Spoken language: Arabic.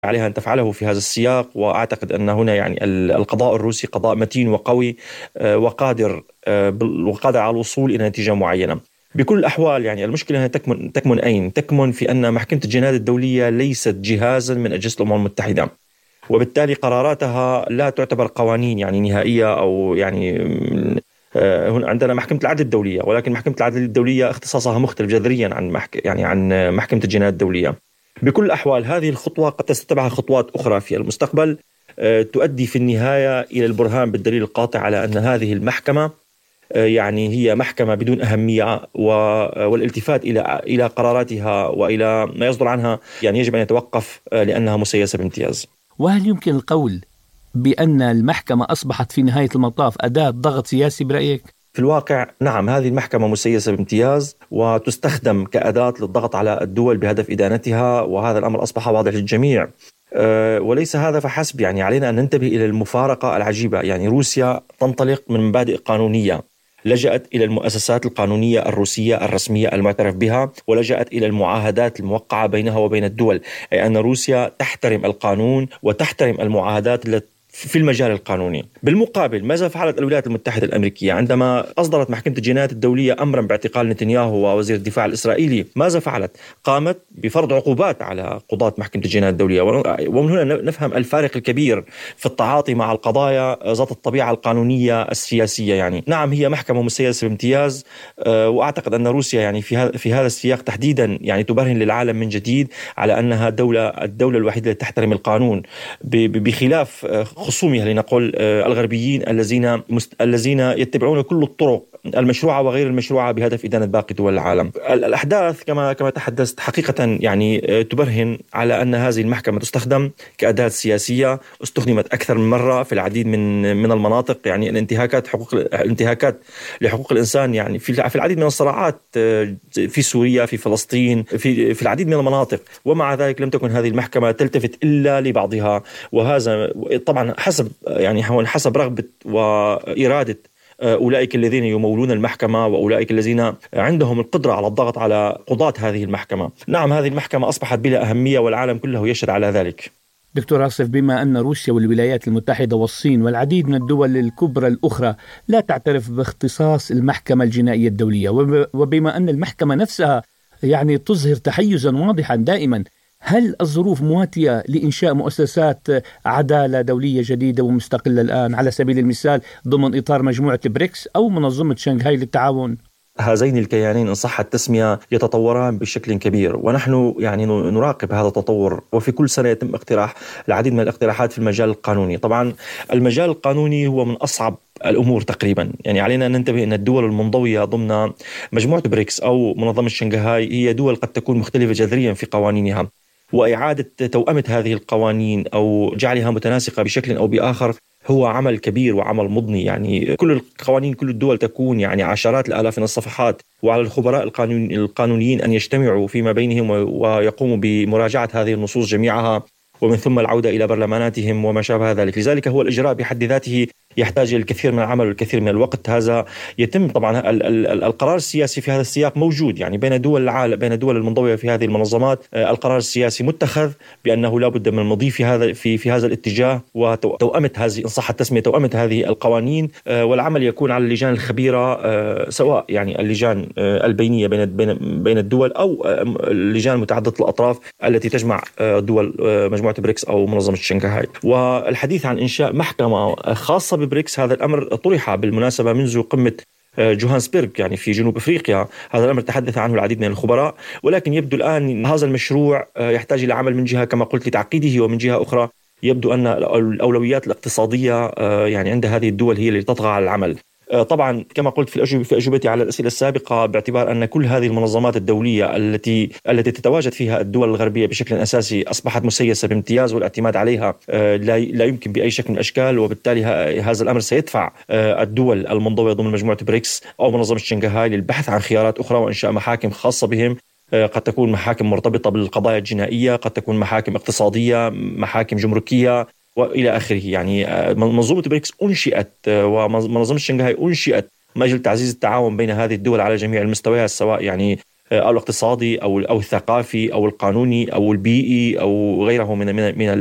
عليها أن تفعله في هذا السياق. وأعتقد أن هنا يعني القضاء الروسي قضاء متين وقوي وقادر على الوصول إلى نتيجة معينة. بكل الأحوال يعني المشكلة تكمن أين؟ تكمن في أن محكمة الجنايات الدولية ليست جهازا من أجهزة الأمم المتحدة، وبالتالي قراراتها لا تعتبر قوانين يعني نهائية أو يعني هنا عندنا محكمة العدل الدولية، ولكن محكمة العدل الدولية اختصاصها مختلف جذريا عن محكمة الجنايات الدولية. بكل الأحوال هذه الخطوة قد تتبعها خطوات أخرى في المستقبل تؤدي في النهاية إلى البرهان بالدليل القاطع على أن هذه المحكمة يعني هي محكمة بدون أهمية، والالتفات إلى قراراتها وإلى ما يصدر عنها يعني يجب أن يتوقف لأنها مسيسة بامتياز. وهل يمكن القول بأن المحكمة أصبحت في نهاية المطاف أداة ضغط سياسي برأيك؟ في الواقع نعم، هذه المحكمة مسيسة بامتياز وتستخدم كأداة للضغط على الدول بهدف إدانتها، وهذا الأمر أصبح واضح للجميع. وليس هذا فحسب، يعني علينا أن ننتبه إلى المفارقة العجيبة. يعني روسيا تنطلق من مبادئ قانونية، لجأت إلى المؤسسات القانونية الروسية الرسمية المعترف بها، ولجأت إلى المعاهدات الموقعة بينها وبين الدول، أي أن روسيا تحترم القانون وتحترم المعاهدات التي في المجال القانوني. بالمقابل ماذا فعلت الولايات المتحدة الأمريكية عندما أصدرت محكمة الجنايات الدولية أمرا باعتقال نتنياهو ووزير الدفاع الإسرائيلي؟ ماذا فعلت؟ قامت بفرض عقوبات على قضاة محكمة الجنايات الدولية. ومن هنا نفهم الفارق الكبير في التعاطي مع القضايا ذات الطبيعة القانونية السياسية. يعني نعم هي محكمة مسيسة بامتياز، وأعتقد أن روسيا يعني في هذا السياق تحديدا يعني تبرهن للعالم من جديد على أنها الدولة الوحيدة التي تحترم القانون، بخلاف خصومها لنقول الغربيين الذين يتبعون كل الطرق المشروعة وغير المشروعة بهدف إدانة باقي دول العالم. الأحداث كما تحدثت حقيقة يعني تبرهن على أن هذه المحكمة تستخدم كأداة سياسية، استخدمت أكثر من مرة في العديد من المناطق. يعني الانتهاكات لحقوق الإنسان يعني في العديد من الصراعات في سوريا، في فلسطين، في العديد من المناطق، ومع ذلك لم تكن هذه المحكمة تلتفت إلا لبعضها. وهذا طبعا حسب رغبة وإرادة أولئك الذين يمولون المحكمة وأولئك الذين عندهم القدرة على الضغط على قضاة هذه المحكمة. نعم هذه المحكمة أصبحت بلا أهمية والعالم كله يشهد على ذلك. دكتور آصف، بما أن روسيا والولايات المتحدة والصين والعديد من الدول الكبرى الأخرى لا تعترف باختصاص المحكمة الجنائية الدولية، وبما أن المحكمة نفسها يعني تظهر تحيزا واضحا دائما، هل الظروف مواتية لإنشاء مؤسسات عدالة دولية جديدة ومستقلة الآن، على سبيل المثال ضمن إطار مجموعة بريكس أو منظمة شنغهاي للتعاون؟ هذين الكيانين إن صح التسمية يتطوران بشكل كبير، ونحن يعني نراقب هذا التطور، وفي كل سنة يتم اقتراح العديد من الاقتراحات في المجال القانوني. طبعا المجال القانوني هو من أصعب الأمور تقريبا. يعني علينا أن ننتبه أن الدول المنضوية ضمن مجموعة بريكس أو منظمة شنغهاي هي دول قد تكون مختلفة جذريا في قوانينها، وإعادة توأمة هذه القوانين أو جعلها متناسقة بشكل أو بآخر هو عمل كبير وعمل مضني. يعني كل القوانين كل الدول تكون يعني عشرات الآلاف من الصفحات، وعلى الخبراء القانونيين أن يجتمعوا فيما بينهم ويقوموا بمراجعة هذه النصوص جميعها، ومن ثم العودة إلى برلماناتهم وما شابه ذلك. لذلك هو الإجراء بحد ذاته يحتاج إلى الكثير من العمل والكثير من الوقت. هذا يتم طبعا القرار السياسي في هذا السياق موجود، يعني بين دول العالم، بين الدول المنضوية في هذه المنظمات القرار السياسي متخذ بأنه لا بد من المضي في هذا الاتجاه، وتوأمة هذه إن صح التسمية توأمة هذه القوانين، والعمل يكون على اللجان الخبيرة، سواء يعني اللجان البينية بين الدول أو اللجان متعددة الأطراف التي تجمع دول مجموعة بريكس أو منظمة شنغهاي. والحديث عن إنشاء محكمة خاصة ببريكس هذا الأمر طرح بالمناسبة منذ قمة جوهانسبرغ يعني في جنوب أفريقيا. هذا الأمر تحدث عنه العديد من الخبراء، ولكن يبدو الآن هذا المشروع يحتاج إلى عمل من جهة كما قلت لتعقيده، ومن جهة أخرى يبدو أن الأولويات الاقتصادية يعني عند هذه الدول هي التي تطغى على العمل. طبعا كما قلت في أجوبتي على الأسئلة السابقة، باعتبار أن كل هذه المنظمات الدولية التي تتواجد فيها الدول الغربية بشكل أساسي أصبحت مسيسة بامتياز، والاعتماد عليها لا يمكن بأي شكل من الأشكال. وبالتالي هذا الأمر سيدفع الدول المنضوية ضمن مجموعة بريكس أو منظمة شنغهاي للبحث عن خيارات أخرى وإنشاء محاكم خاصة بهم. قد تكون محاكم مرتبطة بالقضايا الجنائية، قد تكون محاكم اقتصادية، محاكم جمركية وإلى آخره. يعني منظومة بريكس أنشئت ومنظمة شنغهاي أنشئت من أجل تعزيز التعاون بين هذه الدول على جميع المستويات، سواء يعني أو الاقتصادي أو الثقافي أو القانوني أو البيئي أو غيره من